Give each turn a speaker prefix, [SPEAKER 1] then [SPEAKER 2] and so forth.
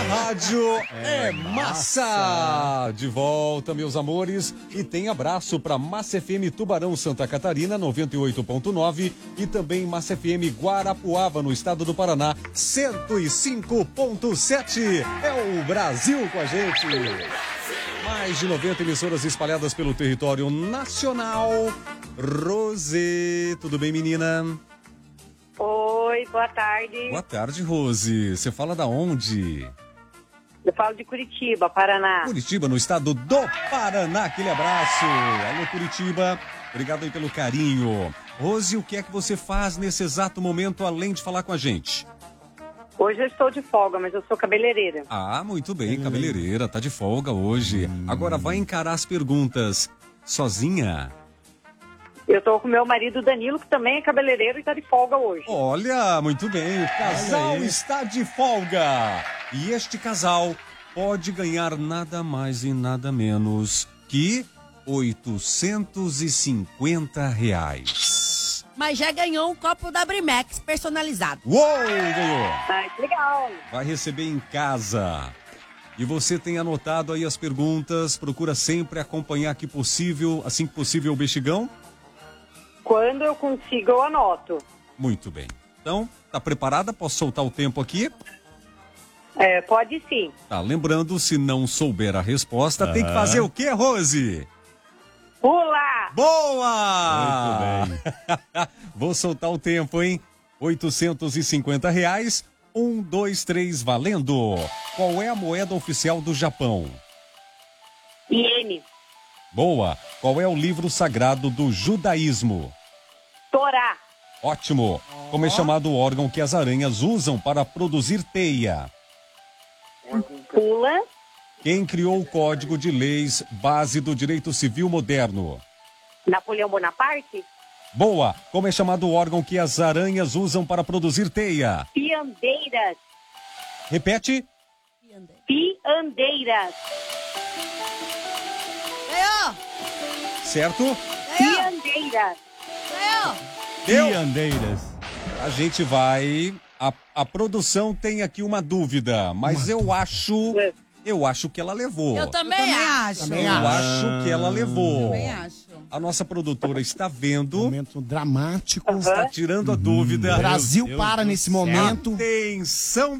[SPEAKER 1] rádio é massa! De volta, meus amores. E tem abraço para Massa FM Tubarão, Santa Catarina, 98.9. E também Massa FM Guarapuava, no estado do Paraná, 105.7. É o Brasil com a gente. Mais de 90 emissoras espalhadas pelo território nacional. Rose, tudo bem, menina?
[SPEAKER 2] Oi, boa tarde.
[SPEAKER 1] Boa tarde, Rose. Você fala da onde?
[SPEAKER 2] Eu falo de Curitiba, Paraná.
[SPEAKER 1] Curitiba, no estado do Paraná. Aquele abraço. Alô, Curitiba. Obrigado aí pelo carinho. Rose, o que é que você faz nesse exato momento, além de falar com a gente?
[SPEAKER 2] Hoje eu estou de folga, mas eu sou cabeleireira.
[SPEAKER 1] Ah, muito bem, cabeleireira. Tá de folga hoje. Agora vai encarar as perguntas sozinha?
[SPEAKER 2] Eu estou com meu marido Danilo, que também é cabeleireiro e está de folga hoje.
[SPEAKER 1] Olha, muito bem. O casal está de folga. E este casal pode ganhar nada mais e nada menos que R$850.
[SPEAKER 3] Mas já ganhou um copo da Brimex personalizado.
[SPEAKER 1] Uou, ganhou.
[SPEAKER 2] Ah, que legal.
[SPEAKER 1] Vai receber em casa. E você tem anotado aí as perguntas. Procura sempre acompanhar assim que possível, o Bexigão.
[SPEAKER 2] Quando eu consigo, eu anoto.
[SPEAKER 1] Muito bem. Então, tá preparada? Posso soltar o tempo aqui?
[SPEAKER 2] Pode sim.
[SPEAKER 1] Tá, lembrando, se não souber a resposta, tem que fazer o quê, Rose?
[SPEAKER 2] Pula!
[SPEAKER 1] Boa! Muito bem. Vou soltar o tempo, hein? R$850. 1, 2, 3, valendo. Qual é a moeda oficial do Japão?
[SPEAKER 2] Iene.
[SPEAKER 1] Boa. Qual é o livro sagrado do judaísmo?
[SPEAKER 2] Torá.
[SPEAKER 1] Ótimo. Como é chamado o órgão que as aranhas usam para produzir teia?
[SPEAKER 2] Pula.
[SPEAKER 1] Quem criou o Código de Leis base do direito civil moderno?
[SPEAKER 2] Napoleão Bonaparte.
[SPEAKER 1] Boa. Como é chamado o órgão que as aranhas usam para produzir teia?
[SPEAKER 2] Fiandeiras.
[SPEAKER 1] Repete.
[SPEAKER 2] Fiandeiras.
[SPEAKER 3] Ganhou!
[SPEAKER 1] Certo?
[SPEAKER 2] Fiandeiras.
[SPEAKER 3] Ganhou!
[SPEAKER 1] Deu?
[SPEAKER 4] Fiandeiras.
[SPEAKER 1] A gente vai... A produção tem aqui uma dúvida, mas eu acho que ela levou.
[SPEAKER 3] Eu também acho.
[SPEAKER 1] Eu acho que ela levou.
[SPEAKER 3] Também acho.
[SPEAKER 1] A nossa produtora está vendo,
[SPEAKER 4] Momento dramático.
[SPEAKER 1] está tirando a dúvida.
[SPEAKER 4] Brasil para nesse momento.
[SPEAKER 1] Atenção,